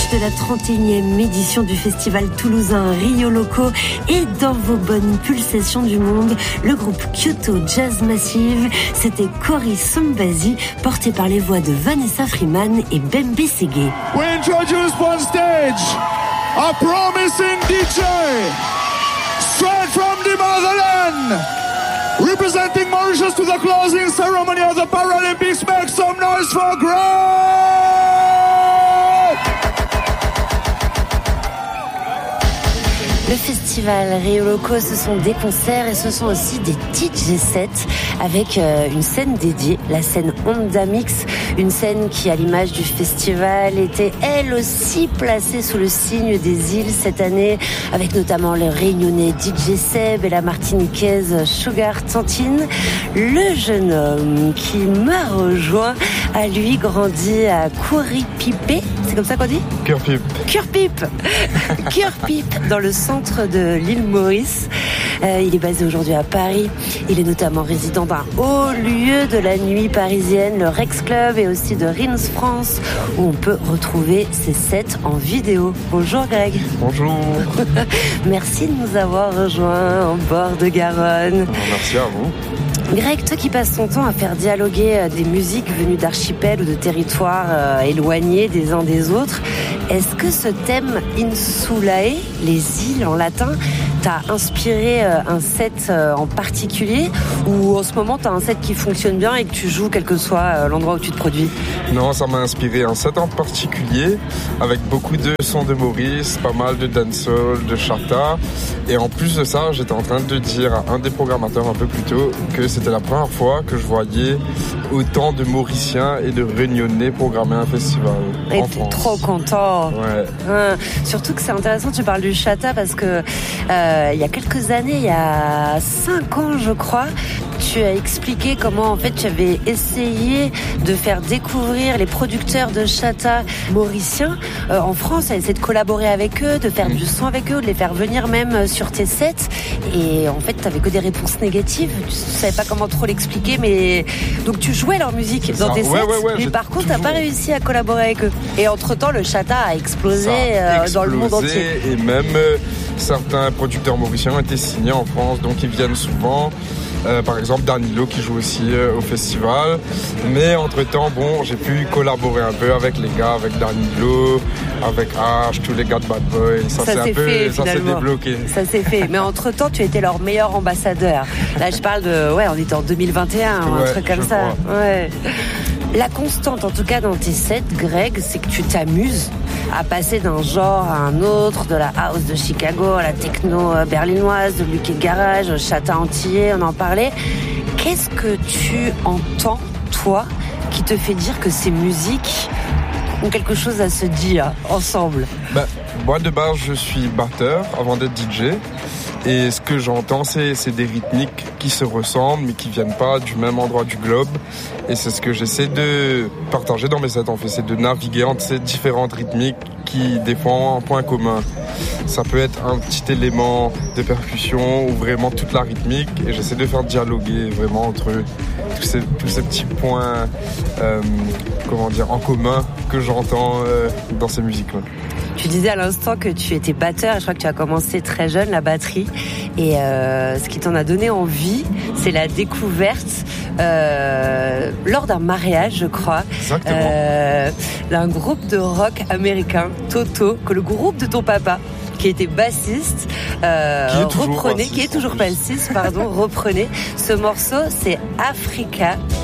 l'approche de la 31e édition du festival toulousain Rio Loco et dans vos bonnes pulsations du monde, le groupe Kyoto Jazz Massive, c'était Cory Sombazi, porté par les voix de Vanessa Freeman et Bembe Ségué. We introduce on stage a promising DJ straight from the motherland, representing Mauritius to the closing ceremony of the Paralympics. Make some noise for Greg! Le festival Rio Loco, ce sont des concerts et ce sont aussi des DJ sets avec une scène dédiée, la scène Honda Mix, une scène qui, à l'image du festival, était elle aussi placée sous le signe des îles cette année, avec notamment le réunionnais DJ Seb et la martiniquaise Sugar Tantine. Le jeune homme qui m'a rejoint a lui grandi à Kouripipé, c'est comme ça qu'on dit ? Kurpip dans le centre de l'île Maurice. Il est basé aujourd'hui à Paris. Il est notamment résident d'un haut lieu de la nuit parisienne, le Rex Club, et aussi de Rins France, où on peut retrouver ses sets en vidéo. Bonjour Greg. Bonjour. Merci de nous avoir rejoints en bord de Garonne. Merci à vous. Greg, toi qui passes ton temps à faire dialoguer des musiques venues d'archipels ou de territoires éloignés des uns des autres, est-ce que ce thème Insulae, les îles en latin, t'a inspiré un set en particulier, ou en ce moment t'as un set qui fonctionne bien et que tu joues quel que soit l'endroit où tu te produis? Non, ça m'a inspiré un set en particulier avec beaucoup de sons de Maurice, pas mal de dancehall, de chata, et en plus de ça, j'étais en train de dire à un des programmateurs un peu plus tôt que c'était la première fois que je voyais autant de Mauriciens et de Réunionnais programmer un festival et en t'es France. Trop content. Ouais. Surtout que c'est intéressant, tu parles du chata parce que il y a quelques années, il y a 5 ans je crois, tu as expliqué comment en fait tu avais essayé de faire découvrir les producteurs de chata mauriciens en France, à essayer de collaborer avec eux, de faire du son avec eux, de les faire venir même sur tes sets, et en fait tu avais que des réponses négatives, tu savais pas comment trop l'expliquer, mais donc tu jouais leur musique dans tes sets, mais par contre t'as pas réussi à collaborer avec eux, et entre temps le chata a explosé, dans le monde entier, et même certains producteurs mauriciens ont été signés en France, donc ils viennent souvent. Par exemple Danilo qui joue aussi au festival, mais entre temps j'ai pu collaborer un peu avec les gars, avec Danilo, avec H, tous les gars de Bad Boy, ça s'est débloqué. Ça s'est fait, mais entre temps tu étais leur meilleur ambassadeur. Là je parle de, on était en 2021, un truc comme ça. Ouais. La constante, en tout cas dans tes sets, Greg, c'est que tu t'amuses à passer d'un genre à un autre, de la house de Chicago à la techno berlinoise, de UK Garage, chata antillais, on en parlait. Qu'est-ce que tu entends, toi, qui te fait dire que ces musiques ont quelque chose à se dire ensemble? Moi, de base, je suis batteur avant d'être DJ. Et ce que j'entends, c'est des rythmiques qui se ressemblent, mais qui viennent pas du même endroit du globe. Et c'est ce que j'essaie de partager dans mes sets, en fait. C'est de naviguer entre ces différentes rythmiques qui défendent un point commun. Ça peut être un petit élément de percussion ou vraiment toute la rythmique. Et j'essaie de faire dialoguer vraiment entre tous ces petits points, en commun que j'entends dans ces musiques-là. Tu disais à l'instant que tu étais batteur, et je crois que tu as commencé très jeune la batterie, et ce qui t'en a donné envie, c'est la découverte lors d'un mariage, je crois, d'un groupe de rock américain, Toto, que le groupe de ton papa, qui était bassiste, reprenez ce morceau, c'est Africa